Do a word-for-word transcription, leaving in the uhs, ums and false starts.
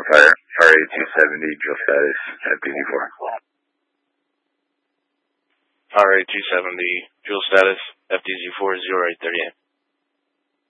Fire, R A two seventy, fuel status, F D Z four. R A two seventy, fuel status, F D Z four, zero eight thirty-eight.